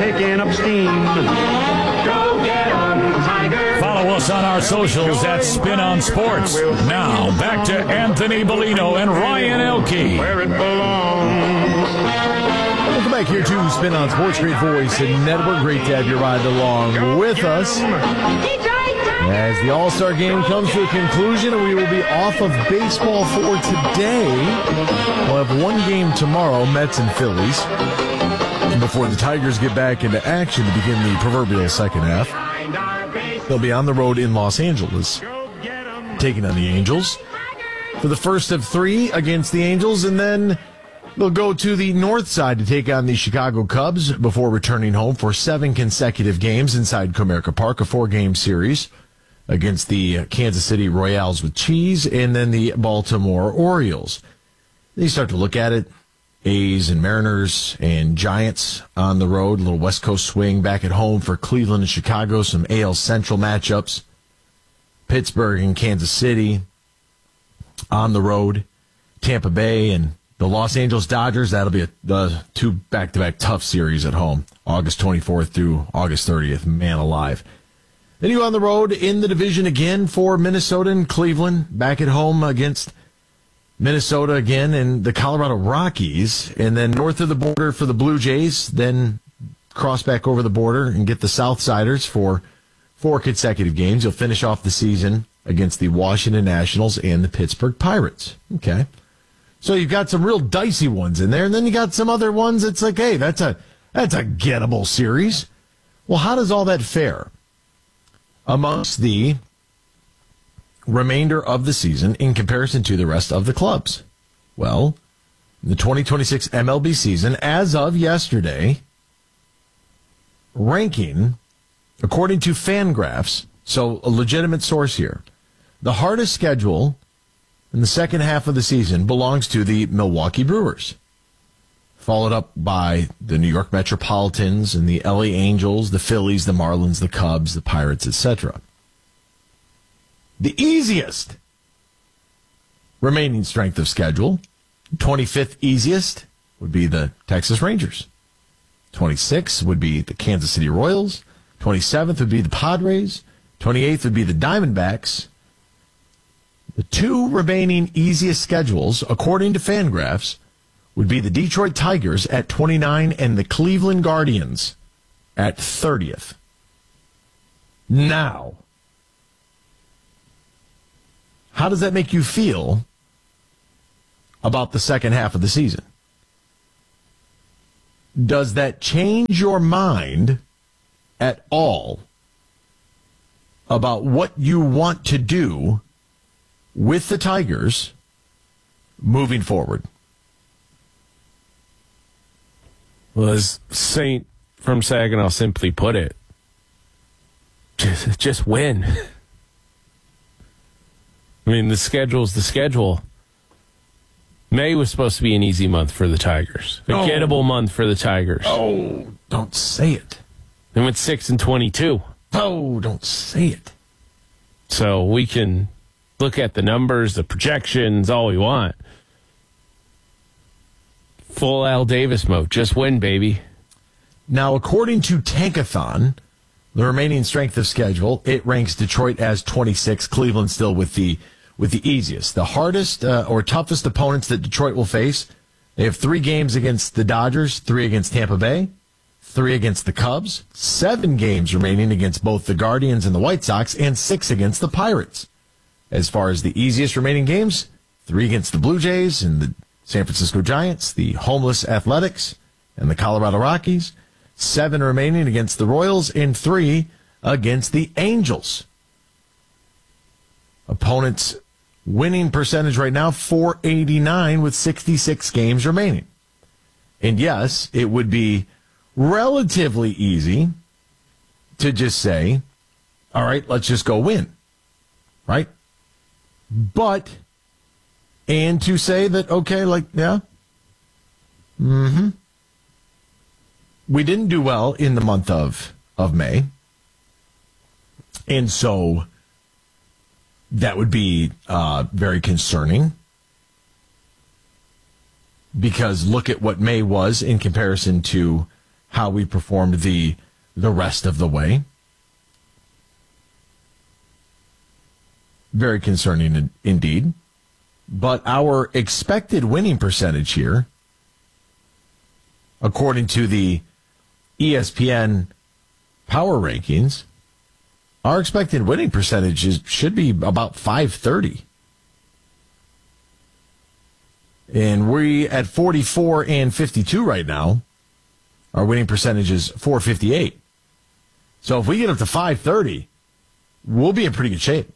taking up steam. Go get 'em, Tigers. Follow us on our socials at Spin on Sports. Now, back to Anthony Bellino and Ryan Elke. Where it belongs. Welcome back here to Spin on Sports. Great voice and network. Great to have you ride along with us. As the All-Star game comes to a conclusion, we will be off of baseball for today. We'll have one game tomorrow, Mets and Phillies, before the Tigers get back into action to begin the proverbial second half. They'll be on the road in Los Angeles, taking on the Angels for the first of three against the Angels, and then they'll go to the north side to take on the Chicago Cubs before returning home for 7 consecutive games inside Comerica Park, a 4-game series against the Kansas City Royals with cheese, and then the Baltimore Orioles. Then you start to look at it, A's and Mariners and Giants on the road, a little West Coast swing back at home for Cleveland and Chicago, some AL Central matchups, Pittsburgh and Kansas City on the road, Tampa Bay and the Los Angeles Dodgers. That'll be the 2 back-to-back tough series at home, August 24th through August 30th. Man alive. Then you go on the road in the division again for Minnesota and Cleveland, back at home against Minnesota again and the Colorado Rockies, and then north of the border for the Blue Jays, then cross back over the border and get the Southsiders for 4 consecutive games. You'll finish off the season against the Washington Nationals and the Pittsburgh Pirates. Okay. So you've got some real dicey ones in there, and then you got some other ones that's like, hey, that's a gettable series. Well, how does all that fare amongst the remainder of the season in comparison to the rest of the clubs? Well, the 2026 MLB season, as of yesterday, ranking, according to Fangraphs, so a legitimate source here, the hardest schedule in the second half of the season belongs to the Milwaukee Brewers, followed up by the New York Metropolitans and the LA Angels, the Phillies, the Marlins, the Cubs, the Pirates, etc. The easiest remaining strength of schedule, 25th easiest, would be the Texas Rangers. 26th would be the Kansas City Royals. 27th would be the Padres. 28th would be the Diamondbacks. The 2 remaining easiest schedules, according to Fangraphs, would be the Detroit Tigers at 29 and the Cleveland Guardians at 30th. Now, how does that make you feel about the second half of the season? Does that change your mind at all about what you want to do with the Tigers moving forward? Well, as Saint from Saginaw simply put it, just win. I mean, the schedule's the schedule. May was supposed to be an easy month for the Tigers. A gettable month for the Tigers. Oh, don't say it. They went 6-22. Oh, don't say it. So we can look at the numbers, the projections, all we want. Full Al Davis mode. Just win, baby. Now, according to Tankathon, the remaining strength of schedule, it ranks Detroit as 26, Cleveland still with the easiest. The hardest or toughest opponents that Detroit will face, they have 3 games against the Dodgers, 3 against Tampa Bay, 3 against the Cubs, 7 games remaining against both the Guardians and the White Sox, and 6 against the Pirates. As far as the easiest remaining games, 3 against the Blue Jays and the San Francisco Giants, the homeless Athletics, and the Colorado Rockies, 7 remaining against the Royals, and 3 against the Angels. Opponents' winning percentage right now, .489 with 66 games remaining. And yes, it would be relatively easy to just say, all right, let's just go win. Right? But, and to say that, okay, like, yeah, we didn't do well in the month of May. And so that would be very concerning, because look at what May was in comparison to how we performed the rest of the way. Very concerning indeed. But our expected winning percentage here, according to the ESPN power rankings, our expected winning percentage should be about .530. And we at 44 and 52 right now. Our winning percentage is .458. So if we get up to .530, we'll be in pretty good shape.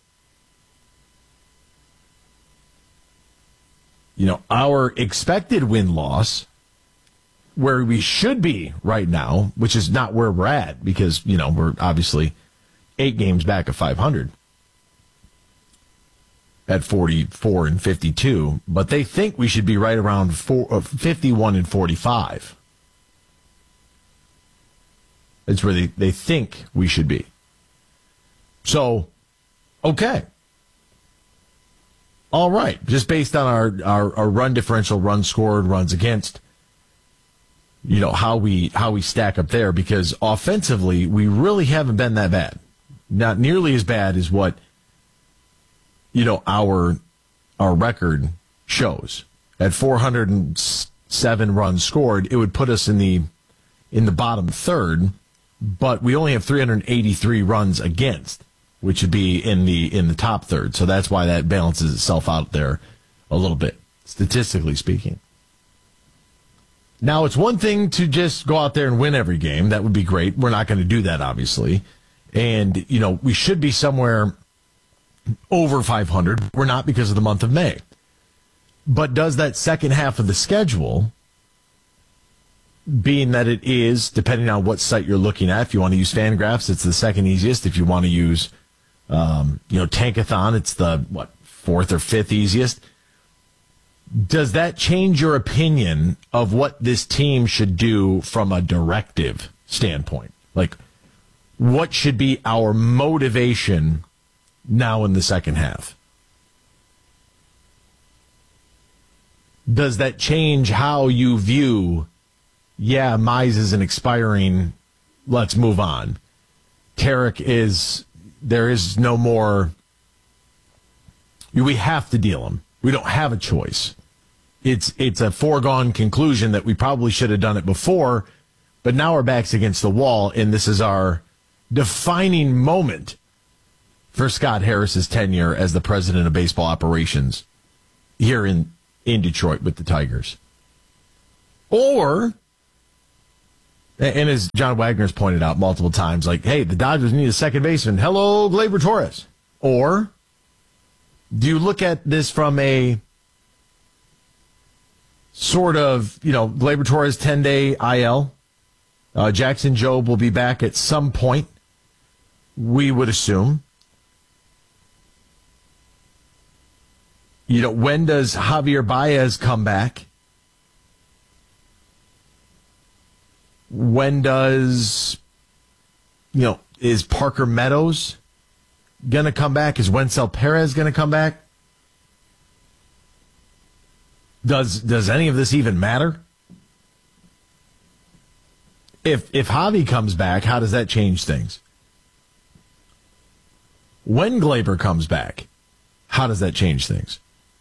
You know, our expected win-loss, where we should be right now, which is not where we're at, because, you know, we're obviously 8 games back of 500 at 44 and 52, but they think we should be right around 51 and 45. That's where they think we should be. So, okay. All right. Just based on our run differential, runs scored, runs against, you know, how we stack up there, because offensively, we really haven't been that bad. Not nearly as bad as what, you know, our record shows. At 407 runs scored, it would put us in the bottom third, but we only have 383 runs against, which would be in the top third. So that's why that balances itself out there a little bit, statistically speaking. Now, it's one thing to just go out there and win every game. That would be great. We're not going to do that, obviously. And, you know, we should be somewhere over 500. We're not, because of the month of May. But does that second half of the schedule, being that it is, depending on what site you're looking at, if you want to use Fangraphs, it's the second easiest. If you want to use, Tankathon, it's the, fourth or fifth easiest. Does that change your opinion of what this team should do from a directive standpoint? Like, what should be our motivation now in the second half? Does that change how you view, Mize isn't expiring, let's move on. Tarek there is no more, we have to deal him. We don't have a choice. It's a foregone conclusion that we probably should have done it before, but now our back's against the wall, and this is our defining moment for Scott Harris's tenure as the president of baseball operations here in Detroit with the Tigers. Or, and as John Wagner's pointed out multiple times, like, hey, the Dodgers need a second baseman. Hello, Gleyber Torres. Or do you look at this from a sort of, Gleyber Torres 10-day IL? Jackson Jobe will be back at some point, we would assume. When does Javier Baez come back? When does, is Parker Meadows going to come back? Is Wencel Perez going to come back? Does any of this even matter? If Javi comes back, how does that change things? When Gleyber comes back, how does that change things?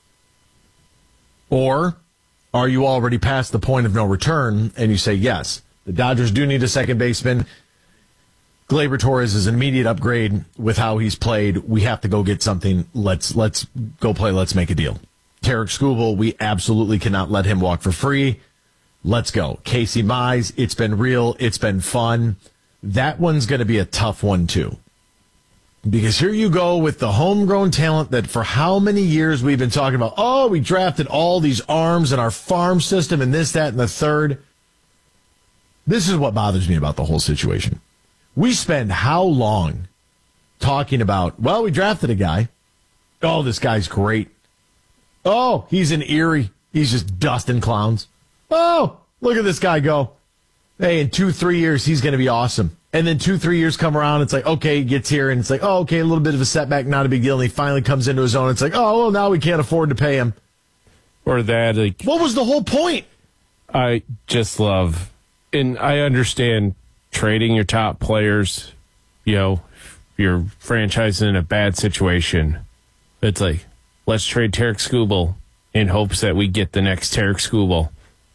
Or are you already past the point of no return and you say, yes, the Dodgers do need a second baseman. Gleyber Torres is an immediate upgrade with how he's played. We have to go get something. Let's go play. Let's make a deal. Tarek Skubal, we absolutely cannot let him walk for free. Let's go. Casey Mize, it's been real. It's been fun. That one's going to be a tough one, too. Because here you go with the homegrown talent that for how many years we've been talking about, we drafted all these arms in our farm system and this, that, and the third. This is what bothers me about the whole situation. We spend how long talking about, we drafted a guy. Oh, this guy's great. Oh, he's an Erie. He's just dusting clowns. Oh, look at this guy go. Hey, in 2-3 years, he's going to be awesome. And then 2-3 years come around, it's like, okay, he gets here, and it's like, okay, a little bit of a setback, not a big deal. And he finally comes into his own. It's like, now we can't afford to pay him. Or that. What was the whole point? I just love and I understand trading your top players, your franchise in a bad situation. It's like, let's trade Tarek Skubal in hopes that we get the next Tarek Skubal.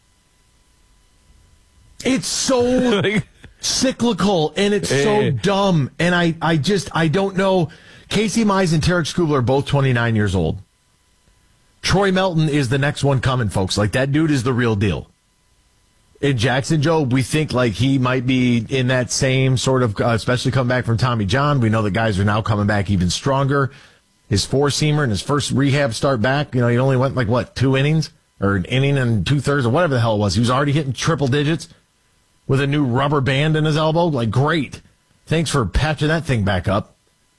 It's so cyclical and it's so dumb. And I don't know. Casey Mize and Tarek Skubal are both 29 years old. Troy Melton is the next one coming, folks. Like, that dude is the real deal. In Jackson Jobe, we think like he might be in that same sort of, especially coming back from Tommy John. We know that guys are now coming back even stronger. His four-seamer and his first rehab start back, he only went 2 innings or an inning and 2/3 or whatever the hell it was. He was already hitting triple digits with a new rubber band in his elbow. Like, great. Thanks for patching that thing back up.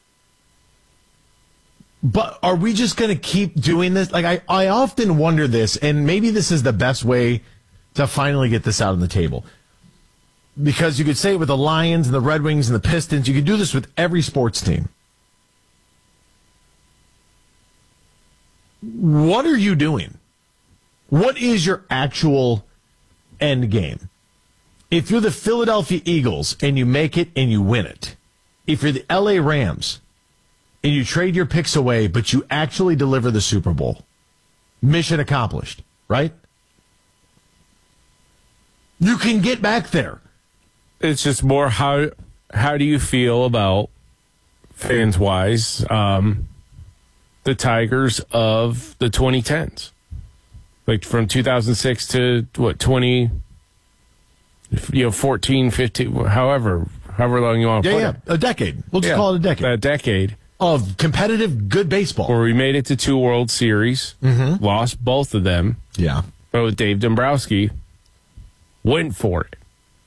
But are we just going to keep doing this? Like, I often wonder this, and maybe this is the best way to finally get this out on the table. Because you could say it with the Lions and the Red Wings and the Pistons. You could do this with every sports team. What are you doing? What is your actual end game? If you're the Philadelphia Eagles and you make it and you win it, if you're the LA Rams and you trade your picks away, but you actually deliver the Super Bowl, mission accomplished, right? You can get back there. It's just more how do you feel about, fans-wise, the Tigers of the 2010s? Like from 2006 to, 14, 15, however long you want to put it. A decade. We'll just call it a decade. A decade. Of competitive, good baseball. Where we made it to 2 World Series, lost both of them. Yeah. But with Dave Dombrowski, went for it.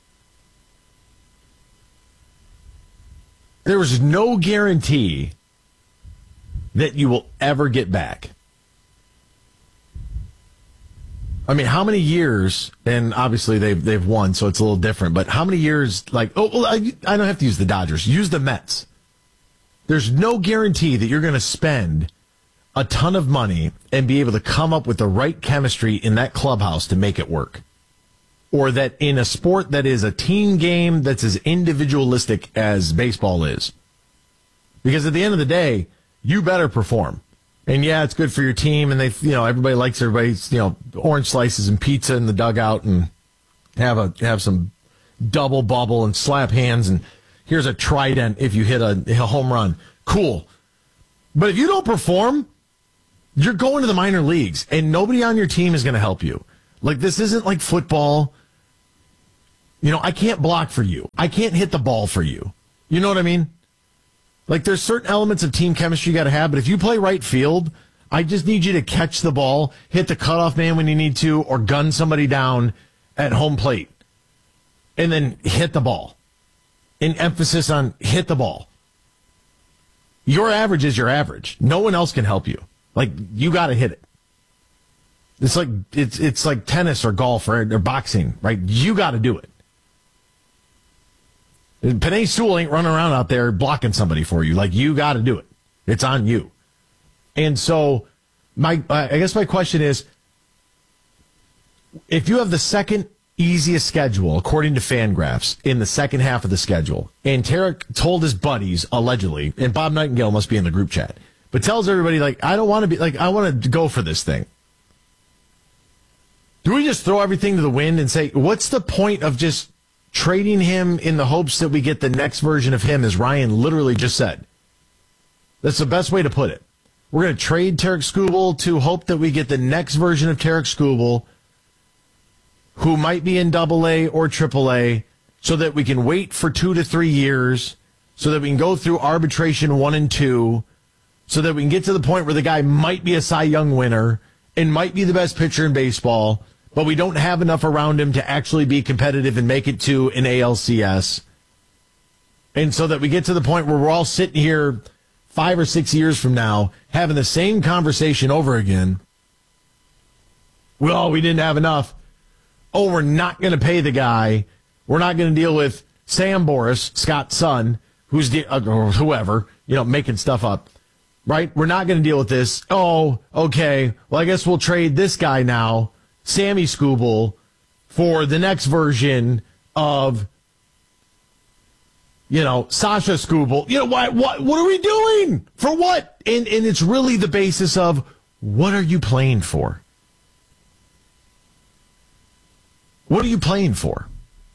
There was no guarantee that you will ever get back. I mean, how many years, and obviously they've won, so it's a little different, but how many years, I don't have to use the Dodgers, use the Mets. There's no guarantee that you're going to spend a ton of money and be able to come up with the right chemistry in that clubhouse to make it work. Or that in a sport that is a team game that's as individualistic as baseball is. Because at the end of the day, you better perform. And yeah, it's good for your team, and everybody likes everybody's, orange slices and pizza in the dugout and have some double bubble and slap hands and here's a trident if you hit a home run. Cool. But if you don't perform, you're going to the minor leagues, and nobody on your team is going to help you. Like, this isn't like football. I can't block for you. I can't hit the ball for you. You know what I mean? Like, there's certain elements of team chemistry you got to have, but if you play right field, I just need you to catch the ball, hit the cutoff man when you need to, or gun somebody down at home plate, and then hit the ball. An emphasis on hit the ball. Your average is your average. No one else can help you. Like, you got to hit it. It's like tennis or golf or boxing, right? You got to do it. Penei Sewell ain't running around out there blocking somebody for you. Like, you got to do it. It's on you. And so, I guess my question is, if you have the second easiest schedule, according to Fangraphs, in the second half of the schedule, and Tarek told his buddies, allegedly, and Bob Nightingale must be in the group chat, but tells everybody, I don't want to be, I want to go for this thing. Do we just throw everything to the wind and say, what's the point of just trading him in the hopes that we get the next version of him, as Ryan literally just said? That's the best way to put it. We're going to trade Tarek Skubal to hope that we get the next version of Tarek Skubal, who might be in AA or AAA, so that we can wait for 2 to 3 years, so that we can go through arbitration 1 and 2, so that we can get to the point where the guy might be a Cy Young winner and might be the best pitcher in baseball, but we don't have enough around him to actually be competitive and make it to an ALCS. And so that we get to the point where we're all sitting here 5 or 6 years from now having the same conversation over again. Well, we didn't have enough. Oh, we're not going to pay the guy. We're not going to deal with Sam Boris, Scott's son, who's or whoever, making stuff up. Right? We're not going to deal with this. Oh, okay. Well, I guess we'll trade this guy now, Sammy Skubal, for the next version of, Sasha Skubal. What are we doing? For what? And it's really the basis of, what are you playing for? What are you playing for?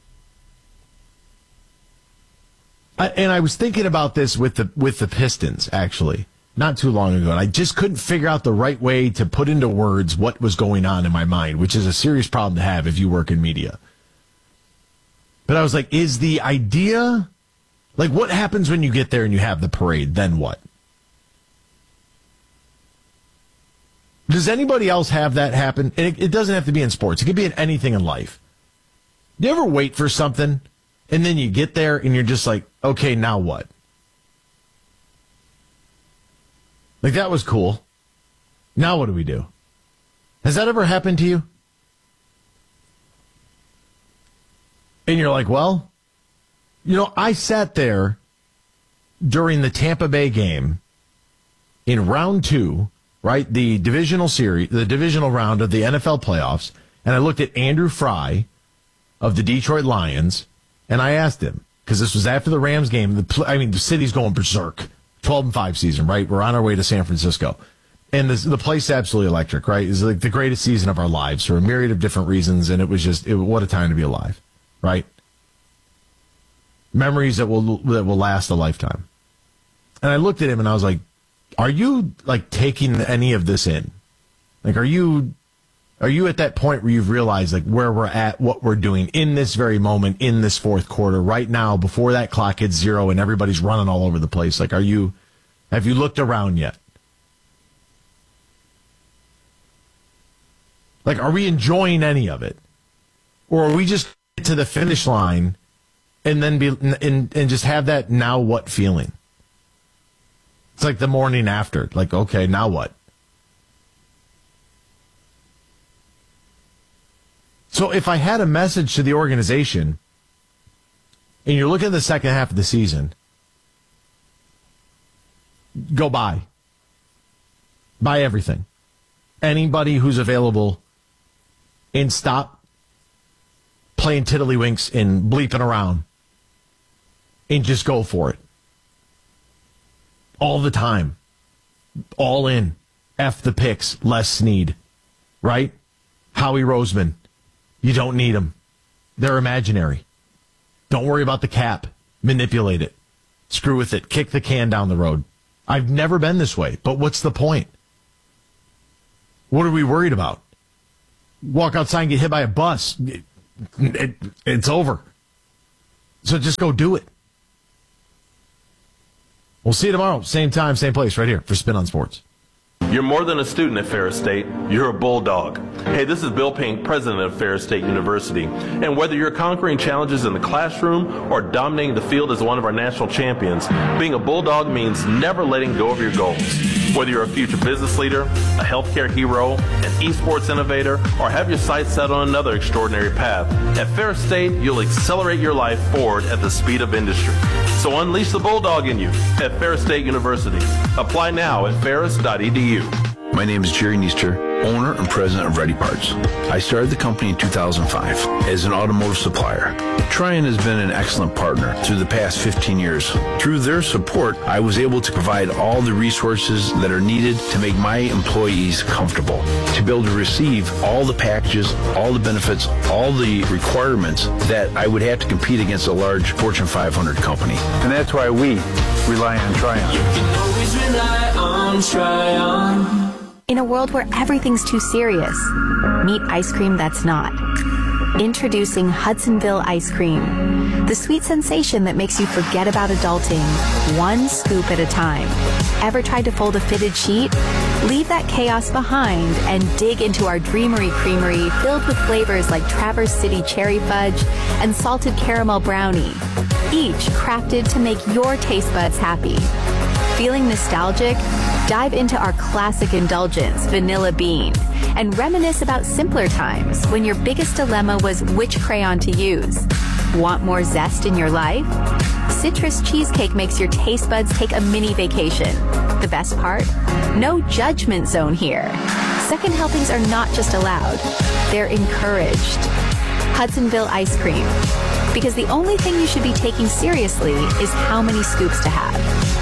And I was thinking about this with the Pistons, actually, not too long ago, and I just couldn't figure out the right way to put into words what was going on in my mind, which is a serious problem to have if you work in media. But I was like, is the idea, like, what happens when you get there and you have the parade? Then what? Does anybody else have that happen? And it doesn't have to be in sports. It could be in anything in life. Do you ever wait for something, and then you get there and you're just like, okay, now what? Like, that was cool. Now what do we do? Has that ever happened to you? And you're like, well, I sat there during the Tampa Bay game in round 2, right? The divisional series, the divisional round of the NFL playoffs. And I looked at Andrew Fry of the Detroit Lions, and I asked him, because this was after the Rams game. The city's going berserk. 12-5 season, right? We're on our way to San Francisco. And the place is absolutely electric, right? It's like the greatest season of our lives for a myriad of different reasons, and it was just, what a time to be alive, right? Memories that will last a lifetime. And I looked at him and I was like, are you, like, taking any of this in? Like, are you at that point where you've realized, like, where we're at, what we're doing in this very moment, in this fourth quarter, right now, before that clock hits 0 and everybody's running all over the place? Like, have you looked around yet? Like, are we enjoying any of it? Or are we just get to the finish line and then and just have that now what feeling? It's like the morning after. Like, okay, now what? So if I had a message to the organization, and you're looking at the second half of the season, go buy. Buy everything. Anybody who's available, and stop playing tiddlywinks and bleeping around, and just go for it. All the time. All in. F the picks. Les Snead. Right? Howie Roseman. You don't need them. They're imaginary. Don't worry about the cap. Manipulate it. Screw with it. Kick the can down the road. I've never been this way, but what's the point? What are we worried about? Walk outside and get hit by a bus. It's over. So just go do it. We'll see you tomorrow. Same time, same place, right here for Spin on Sports. You're more than a student at Ferris State. You're a bulldog. Hey, this is Bill Pink, president of Ferris State University. And whether you're conquering challenges in the classroom or dominating the field as one of our national champions, being a bulldog means never letting go of your goals. Whether you're a future business leader, a healthcare hero, an esports innovator, or have your sights set on another extraordinary path, at Ferris State, you'll accelerate your life forward at the speed of industry. So unleash the bulldog in you at Ferris State University. Apply now at ferris.edu. My name is Jerry Neester, owner and president of Ready Parts. I started the company in 2005 as an automotive supplier. Tryon has been an excellent partner through the past 15 years. Through their support, I was able to provide all the resources that are needed to make my employees comfortable, to be able to receive all the packages, all the benefits, all the requirements that I would have to compete against a large Fortune 500 company. And that's why we rely on Tryon. You can always rely on Tryon. In a world where everything's too serious, meet ice cream that's not. Introducing Hudsonville Ice Cream, the sweet sensation that makes you forget about adulting, one scoop at a time. Ever tried to fold a fitted sheet? Leave that chaos behind and dig into our Dreamery Creamery filled with flavors like Traverse City Cherry Fudge and Salted Caramel Brownie, each crafted to make your taste buds happy. Feeling nostalgic? Dive into our classic indulgence, Vanilla Bean, and reminisce about simpler times when your biggest dilemma was which crayon to use. Want more zest in your life? Citrus Cheesecake makes your taste buds take a mini vacation. The best part? No judgment zone here. Second helpings are not just allowed, they're encouraged. Hudsonville Ice Cream. Because the only thing you should be taking seriously is how many scoops to have.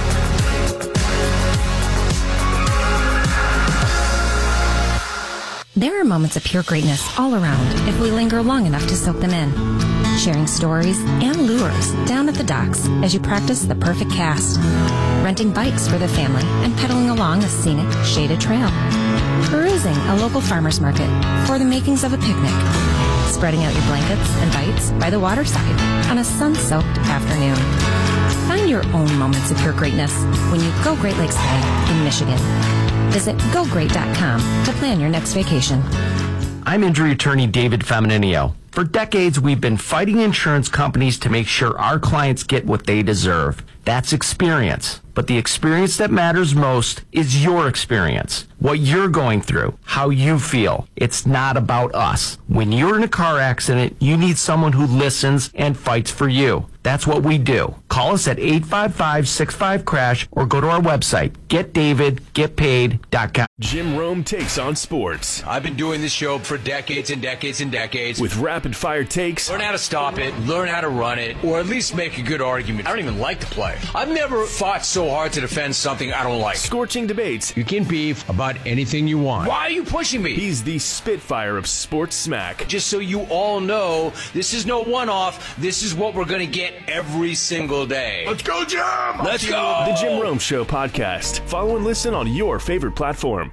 There are moments of pure greatness all around if we linger long enough to soak them in. Sharing stories and lures down at the docks as you practice the perfect cast. Renting bikes for the family and pedaling along a scenic, shaded trail. Perusing a local farmer's market for the makings of a picnic. Spreading out your blankets and bites by the waterside on a sun-soaked afternoon. Find your own moments of pure greatness when you go Great Lakes Bay in Michigan. Visit GoGreat.com to plan your next vacation. I'm injury attorney David Femininio. For decades, we've been fighting insurance companies to make sure our clients get what they deserve. That's experience. But the experience that matters most is your experience. What you're going through, how you feel. It's not about us. When you're in a car accident, you need someone who listens and fights for you. That's what we do. Call us at 855-65-CRASH or go to our website, getdavidgetpaid.com. Jim Rome takes on sports. I've been doing this show for decades and decades and decades. With rapid-fire takes. Learn how to stop it, learn how to run it, or at least make a good argument. I don't even like to play. I've never fought so hard to defend something I don't like. Scorching debates. You can beef about anything you want. Why are you pushing me? He's the Spitfire of sports smack. Just so you all know, this is no one-off. This is what we're going to get every single day. Let's go, Jim! Let's go! The Jim Rome Show podcast. Follow and listen on your favorite platform.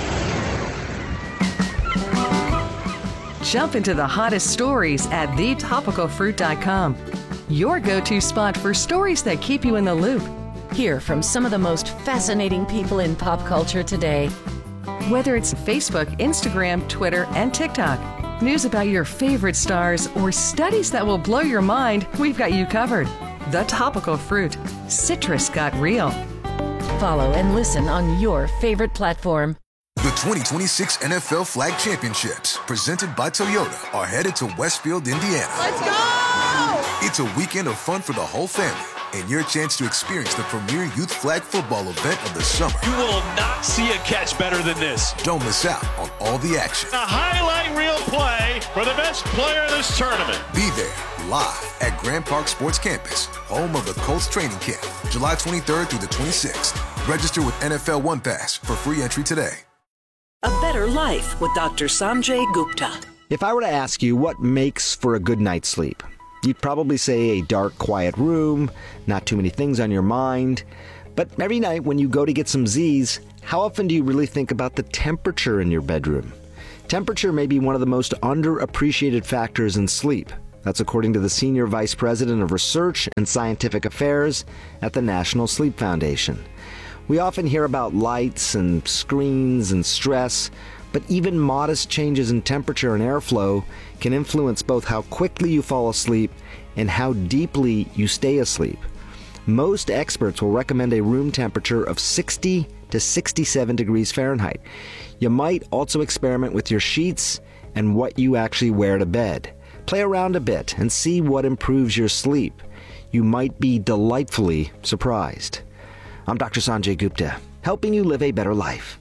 Jump into the hottest stories at thetopicalfruit.com. Your go-to spot for stories that keep you in the loop. Hear from some of the most fascinating people in pop culture today. Whether it's Facebook, Instagram, Twitter, and TikTok, news about your favorite stars, or studies that will blow your mind, we've got you covered. The Topical Fruit. Citrus got real. Follow and listen on your favorite platform. The 2026 NFL Flag Championships, presented by Toyota, are headed to Westfield, Indiana. Let's go! It's a weekend of fun for the whole family and your chance to experience the premier youth flag football event of the summer. You will not see a catch better than this. Don't miss out on all the action. A highlight reel play for the best player in this tournament. Be there live at Grand Park Sports Campus, home of the Colts training camp, July 23rd through the 26th. Register with NFL One Pass for free entry today. A Better Life with Dr. Sanjay Gupta. If I were to ask you what makes for a good night's sleep, you'd probably say a dark, quiet room, not too many things on your mind. But every night when you go to get some Z's, how often do you really think about the temperature in your bedroom? Temperature may be one of the most underappreciated factors in sleep. That's according to the Senior Vice President of Research and Scientific Affairs at the National Sleep Foundation. We often hear about lights and screens and stress, but even modest changes in temperature and airflow can influence both how quickly you fall asleep and how deeply you stay asleep. Most experts will recommend a room temperature of 60 to 67 degrees Fahrenheit. You might also experiment with your sheets and what you actually wear to bed. Play around a bit and see what improves your sleep. You might be delightfully surprised. I'm Dr. Sanjay Gupta, helping you live a better life.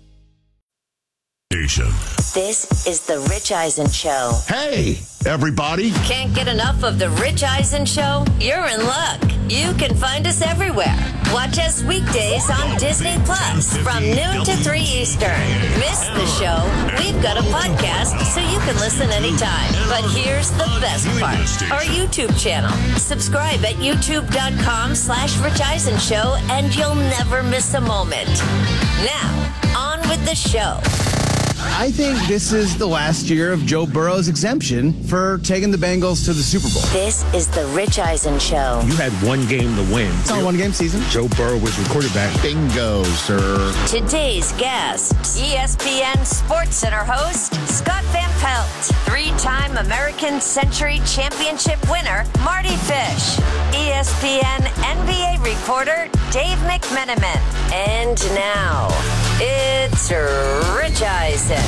This is the Rich Eisen Show. Hey, everybody. Can't get enough of the Rich Eisen Show? You're in luck. You can find us everywhere. Watch us weekdays on Disney Plus from noon to 3 Eastern. Miss the show? We've got a podcast so you can listen anytime. But here's the best part. Our YouTube channel. Subscribe at youtube.com/Rich Eisen Show and you'll never miss a moment. Now, on with the show. I think this is the last year of Joe Burrow's exemption for taking the Bengals to the Super Bowl. This is the Rich Eisen Show. You had one game to win. It's not a one-game season. Joe Burrow was your quarterback. Bingo, sir. Today's guests, ESPN SportsCenter host Scott Van Pelt, three-time American Century Championship winner Marty Fish, ESPN NBA reporter Dave McMenamin, and now it's Rich Eisen.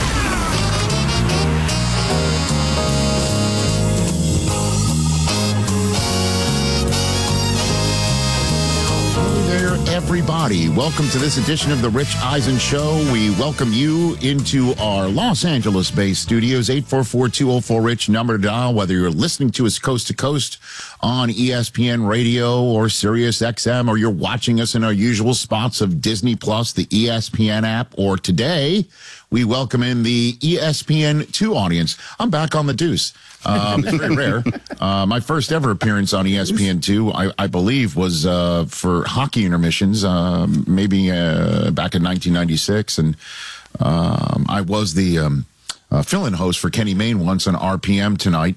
Hey there, everybody. Welcome to this edition of the Rich Eisen Show. We welcome you into our Los Angeles-based studios, 844-204-RICH, number to dial, whether you're listening to us coast to coast on ESPN Radio or Sirius XM, or you're watching us in our usual spots of Disney Plus, the ESPN app, or today, we welcome in the ESPN2 audience. I'm back on the deuce. It's very rare. My first ever appearance on ESPN2, I believe, was for hockey intermissions, maybe back in 1996. And I was the fill-in host for Kenny Mayne once on RPM tonight.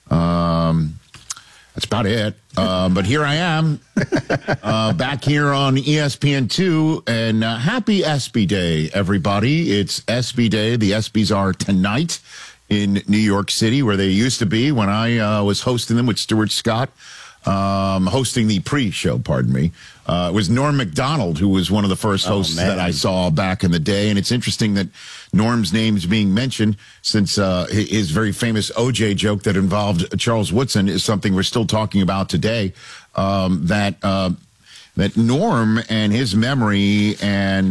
That's about it. But here I am, back here on ESPN2, and happy ESPY Day, everybody. It's ESPY Day. The ESPYs are tonight in New York City, where they used to be when I was hosting them with Stuart Scott, hosting the pre-show, pardon me. It was Norm Macdonald, who was one of the first hosts that I saw back in the day. And it's interesting that Norm's name is being mentioned, since his very famous OJ joke that involved Charles Woodson is something we're still talking about today. That Norm and his memory and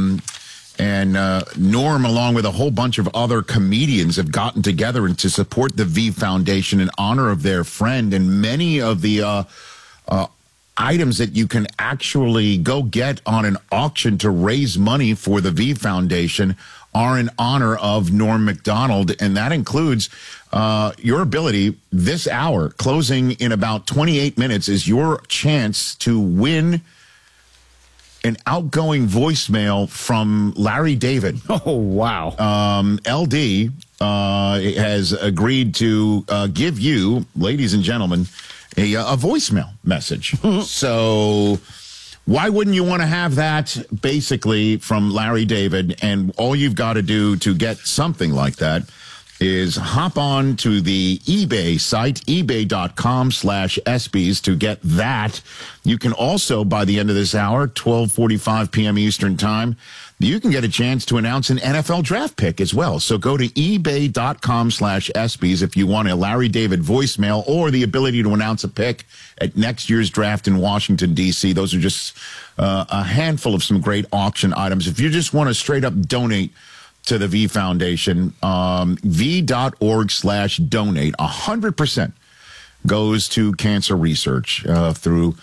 Norm, along with a whole bunch of other comedians, have gotten together and to support the V Foundation in honor of their friend. And many of the items that you can actually go get on an auction to raise money for the V Foundation are in honor of Norm Macdonald. And that includes your ability this hour, closing in about 28 minutes, is your chance to win an outgoing voicemail from Larry David. Oh, wow. LD has agreed to give you, ladies and gentlemen, a voicemail message. So why wouldn't you want to have that basically from Larry David? And all you've got to do to get something like that is hop on to the eBay site, ebay.com/ESPYs, to get that. You can also, by the end of this hour, 12:45 p.m. Eastern Time, you can get a chance to announce an NFL draft pick as well. So go to ebay.com/ESPYs if you want a Larry David voicemail or the ability to announce a pick at next year's draft in Washington, D.C. Those are just a handful of some great auction items. If you just want to straight up donate to the V Foundation, v.org/donate, 100% goes to cancer research through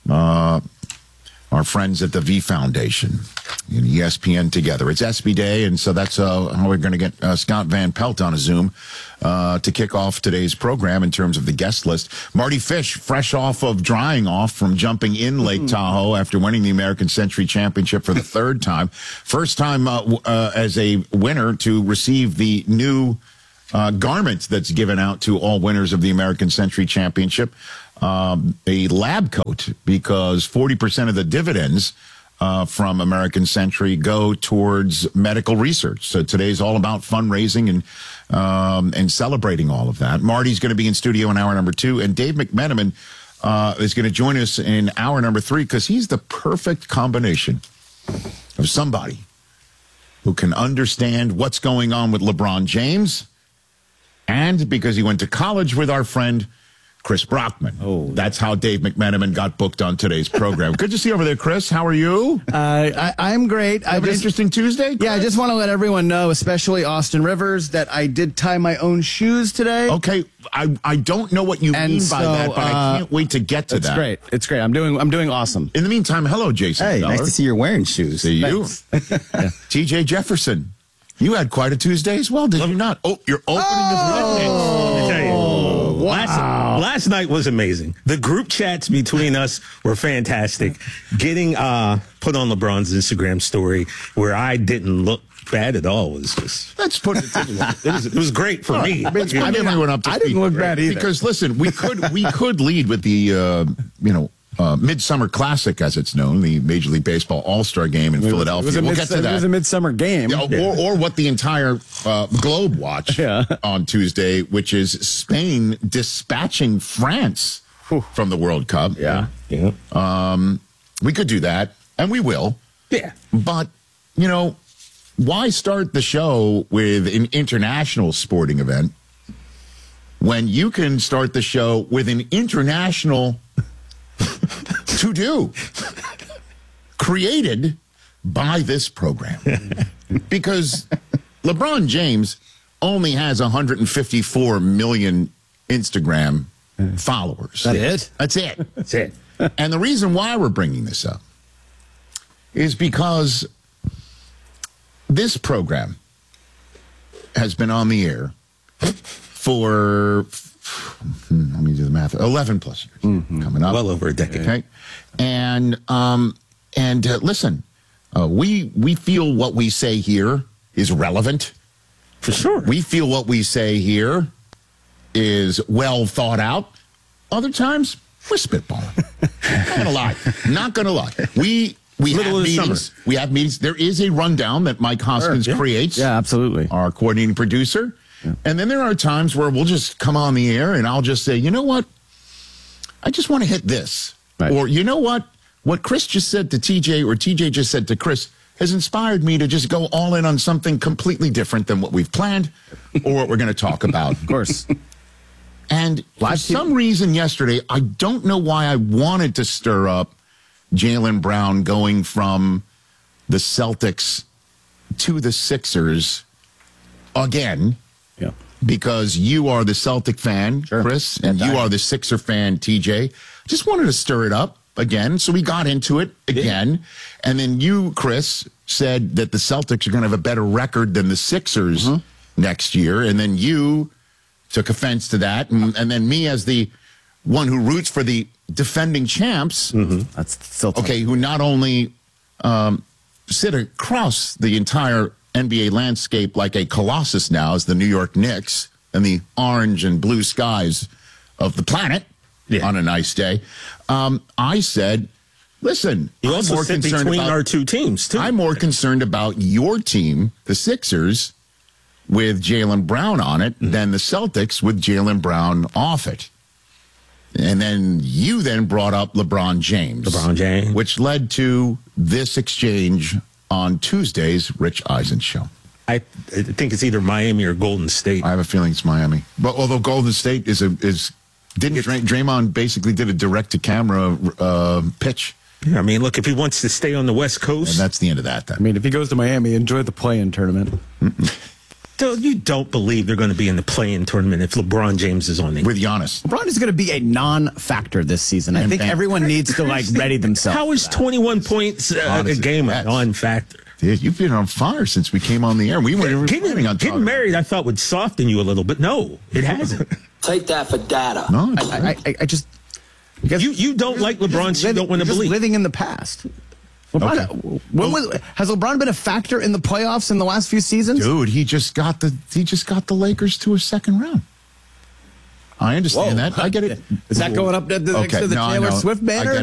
our friends at the V Foundation and ESPN together. It's ESPY Day, and so that's how we're going to get Scott Van Pelt on a Zoom to kick off today's program in terms of the guest list. Marty Fish, fresh off of drying off from jumping in Lake Tahoe after winning the American Century Championship for the third time. First time as a winner to receive the new garment that's given out to all winners of the American Century Championship. A lab coat, because 40% of the dividends from American Century go towards medical research. So today's all about fundraising and celebrating all of that. Marty's going to be in studio in hour number 2, and Dave McMenamin is going to join us in hour number 3, because he's the perfect combination of somebody who can understand what's going on with LeBron James, and because he went to college with our friend Chris Brockman. Oh, that's how Dave McMenamin got booked on today's program. Good to see you over there, Chris. How are you? I'm great. Have an interesting Tuesday, Chris? Yeah, I just want to let everyone know, especially Austin Rivers, that I did tie my own shoes today. Okay, I don't know what you mean by that, but I can't wait to get to that. It's great. It's great. I'm doing awesome. In the meantime, hello, Jason. Hey, Feller. nice to see you're wearing shoes. See you. TJ Jefferson. You had quite a Tuesday as well, did you not? Oh, you're opening Wow. Last night was amazing. The group chats between us were fantastic. Getting put on LeBron's Instagram story where I didn't look bad at all was just... Let's put it it was great for me. Let's put everyone up to I didn't look bad either. Because, listen, we could lead with the, Midsummer Classic, as it's known, the Major League Baseball All-Star Game in Philadelphia. We'll get to that. It was a midsummer game. Yeah, or what the entire globe watched on Tuesday, which is Spain dispatching France from the World Cup. Yeah. We could do that, and we will. Yeah. But, why start the show with an international sporting event when you can start the show with an international to-do? created by this program. Because LeBron James only has 154 million Instagram followers. That's it? That's it. And the reason why we're bringing this up is because this program has been on the air for, let me do the math, 11 plus years, coming up. Well over a decade. Okay. And listen, we feel what we say here is relevant. For sure. We feel what we say here is well thought out. Other times, we're spitballing. Not gonna lie. We have meetings. We have meetings. There is a rundown that Mike Hoskins creates. Yeah, absolutely. Our coordinating producer. Yeah. And then there are times where we'll just come on the air and I'll just say, you know what? I just want to hit this. Right. Or you know what? What Chris just said to TJ or TJ just said to Chris has inspired me to just go all in on something completely different than what we've planned or what we're going to talk about. Of course. And for some reason yesterday, I don't know why I wanted to stir up Jaylen Brown going from the Celtics to the Sixers again. Yeah. Because you are the Celtic fan, Chris, and you are the Sixer fan, TJ. Just wanted to stir it up again. So we got into it again. Yeah. And then you, Chris, said that the Celtics are going to have a better record than the Sixers next year. And then you took offense to that. And then me, as the one who roots for the defending champs, that's still tough. Okay, who not only sit across the entire NBA landscape like a colossus now as the New York Knicks and the orange and blue skies of the planet on a nice day. I said, listen, you also sit between our two teams, too. I'm more concerned about your team, the Sixers, with Jaylen Brown on it than the Celtics with Jaylen Brown off it. And then you then brought up LeBron James. Which led to this exchange on Tuesday's Rich Eisen show. I think it's either Miami or Golden State. I have a feeling it's Miami. But although Golden State Draymond basically did a direct-to-camera pitch. Yeah, I mean, look, if he wants to stay on the West Coast. And that's the end of that, then. I mean, if he goes to Miami, enjoy the play-in tournament. You don't believe they're going to be in the play-in tournament if LeBron James is on there. With Giannis. LeBron is going to be a non-factor this season. I think everyone needs to, ready themselves. How is 21 points a game a non-factor? Dude, you've been on fire since we came on the air. We weren't even planning on getting married, I thought, would soften you a little, but no, it hasn't. Take that for data. No, I just... You don't like LeBron, so you don't want to believe. Living in the past. LeBron, has LeBron been a factor in the playoffs in the last few seasons? Dude, he just got the Lakers to a second round. I understand that. I get it. Is that going up to the Taylor Swift banner?